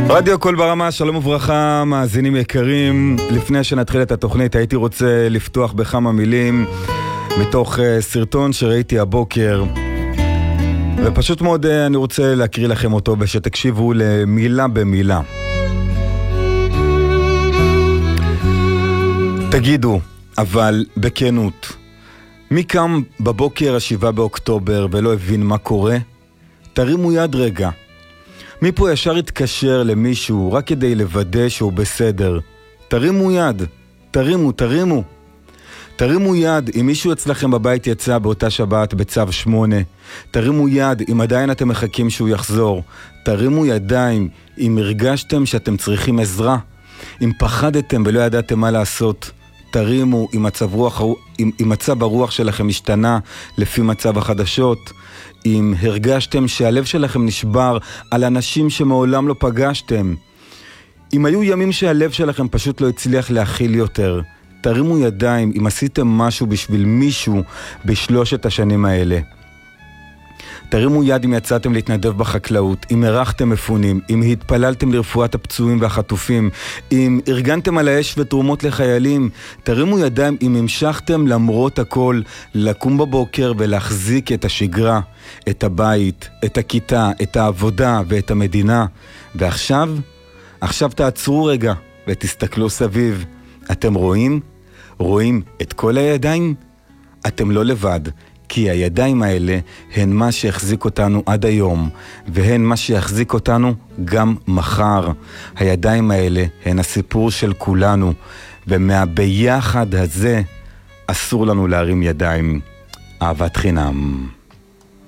רדיו קול ברמה, שלום וברכה, מאזינים יקרים. לפני שנתחיל את התוכנית הייתי רוצה לפתוח בכמה מילים מתוך סרטון שראיתי הבוקר, ופשוט מאוד אני רוצה להקריא לכם אותו ושתקשיבו למילה במילה. תגידו, אבל בכנות, מי קם בבוקר ה7 באוקטובר ולא הבין מה קורה? תרימו יד רגע. מי פה ישר התקשר למישהו רק כדי לוודא שהוא בסדר? תרימו יד. תרימו. תרימו יד אם מישהו אצלכם בבית יצא באותה שבת בצו 8. תרימו יד אם עדיין אתם מחכים שהוא יחזור. תרימו ידיים אם הרגשתם שאתם צריכים עזרה. אם פחדתם ולא ידעתם מה לעשות. תרימו אם מצב הרוח שלכם השתנה לפי מצב החדשות. אם הרגשתם שהלב שלכם נשבר על אנשים שמעולם לא פגשתם. אם היו ימים שהלב שלכם פשוט לא הצליח להכיל יותר. תרימו ידיים אם עשיתם משהו בשביל מישהו בשלושת השנים האלה. תרימו יד אם יצאתם להתנדב בחקלאות, אם ערכתם מפונים, אם התפללתם לרפואת הפצועים והחטופים, אם ארגנתם על האש ותרומות לחיילים. תרימו ידיים אם המשכתם למרות הכל לקום בבוקר ולהחזיק את השגרה, את הבית, את הכיתה, את העבודה ואת המדינה. ועכשיו תעצרו רגע ותסתכלו סביב. אתם רואים את כל הידיים? אתם לא לבד. כי הידיים האלה הן מה שיחזיק אותנו עד היום, והן מה שיחזיק אותנו גם מחר. הידיים האלה הן הסיפור של כולנו, ומהביחד הזה אסור לנו להרים ידיים. אהבת חינם.